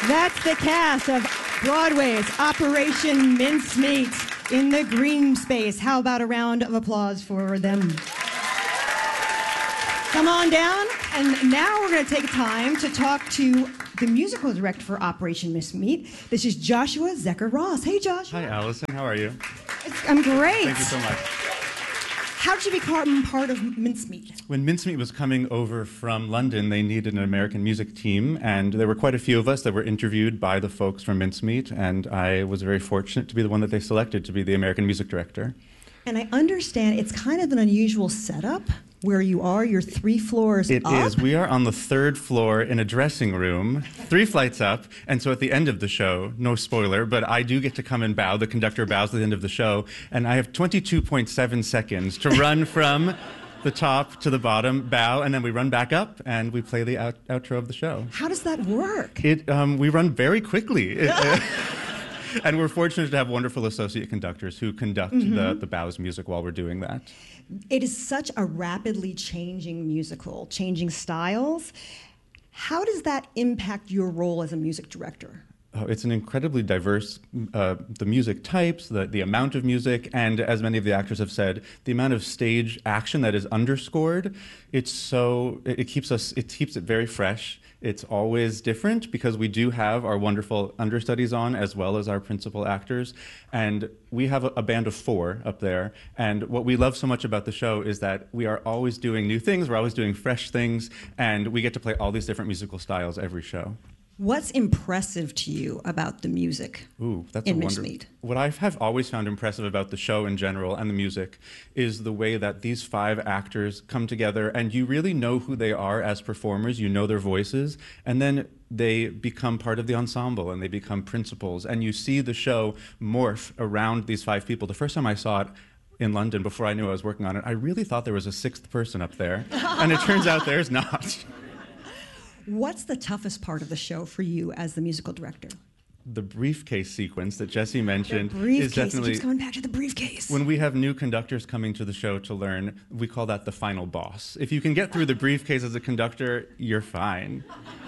That's the cast of Broadway's Operation Mincemeat in the green space. How about a round of applause for them? Come on down, and now we're going to take time to talk to the musical director for Operation Mincemeat. This is Joshua Zecker-Ross. Hey, Josh. Hi, Allison. How are you? I'm great. Thank you so much. How did you become part of Mincemeat? When Mincemeat was coming over from London, they needed an American music team, and there were quite a few of us that were interviewed by the folks from Mincemeat, and I was very fortunate to be the one that they selected to be the American music director. And I understand it's kind of an unusual setup where you are. You're 3 floors up. It is. We are on the 3rd floor in a dressing room, 3 flights up, and so at the end of the show, no spoiler, but I do get to come and bow. The conductor bows at the end of the show, and I have 22.7 seconds to run from the top to the bottom, bow, and then we run back up, and we play the outro of the show. How does that work? We run very quickly. And we're fortunate to have wonderful associate conductors who conduct the bows music while we're doing that. It is such a rapidly changing musical, changing styles. How does that impact your role as a music director? Oh, it's an incredibly diverse, the music types, the amount of music, and as many of the actors have said, the amount of stage action that is underscored. It keeps it very fresh. It's always different because we do have our wonderful understudies on as well as our principal actors. And we have a band of 4 up there. And what we love so much about the show is that we are always doing new things, we're always doing fresh things, and we get to play all these different musical styles every show. What's impressive to you about the music in Mincemeat? What I have always found impressive about the show in general and the music is the way that these 5 actors come together and you really know who they are as performers, you know their voices, and then they become part of the ensemble and they become principals, and you see the show morph around these 5 people. The first time I saw it in London, before I knew I was working on it, I really thought there was a 6th person up there, and it turns out there's not. What's the toughest part of the show for you as the musical director? The briefcase sequence that Jesse mentioned is definitely... It keeps coming back to the briefcase. When we have new conductors coming to the show to learn, we call that the final boss. If you can get through the briefcase as a conductor, you're fine.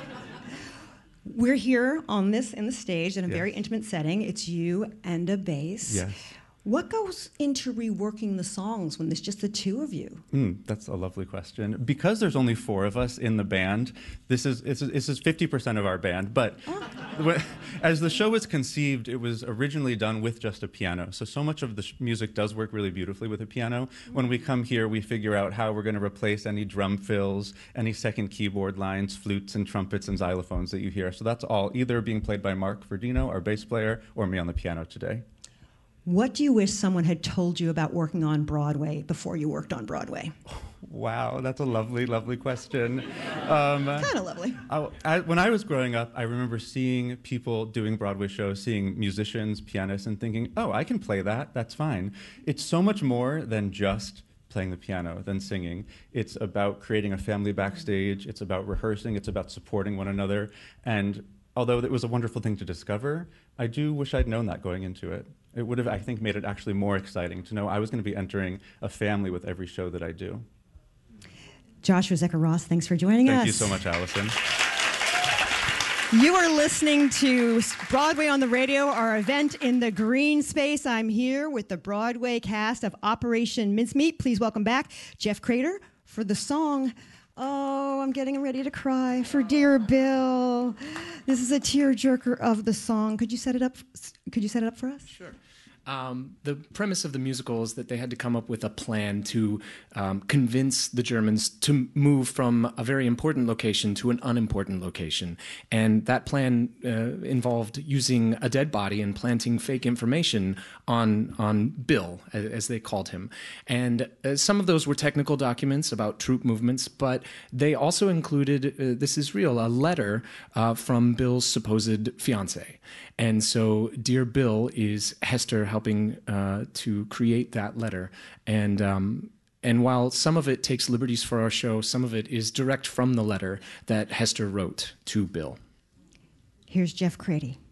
We're here in the stage in a very intimate setting. It's you and a bass. Yes. What goes into reworking the songs when there's just the 2 of you? That's a lovely question. Because there's only 4 of us in the band, this is 50% of our band. But as the show was conceived, it was originally done with just a piano. So much of the music does work really beautifully with a piano. When we come here, we figure out how we're going to replace any drum fills, any second keyboard lines, flutes and trumpets and xylophones that you hear. So that's all either being played by Mark Verdino, our bass player, or me on the piano today. What do you wish someone had told you about working on Broadway before you worked on Broadway? Wow, that's a lovely, lovely question. Kind of lovely. When I was growing up, I remember seeing people doing Broadway shows, seeing musicians, pianists, and thinking, oh, I can play that, that's fine. It's so much more than just playing the piano, than singing. It's about creating a family backstage, it's about rehearsing, it's about supporting one another, and although it was a wonderful thing to discover, I do wish I'd known that going into it. It would have, I think, made it actually more exciting to know I was going to be entering a family with every show that I do. Joshua Zecker-Ross, thanks for joining us. Thank you so much, Allison. You are listening to Broadway on the Radio, our event in the green space. I'm here with the Broadway cast of Operation Mincemeat. Please welcome back Jeff Crater for the song, oh, I'm getting ready to cry, for Dear Bill. This is a tearjerker of the song. Could you set it up for us? Sure. The premise of the musical is that they had to come up with a plan to convince the Germans to move from a very important location to an unimportant location. And that plan involved using a dead body and planting fake information on Bill, as they called him. And some of those were technical documents about troop movements, but they also included, this is real, a letter from Bill's supposed fiancée. And so Dear Bill is Hester helping to create that letter. And while some of it takes liberties for our show, some of it is direct from the letter that Hester wrote to Bill. Here's Jeff Crater.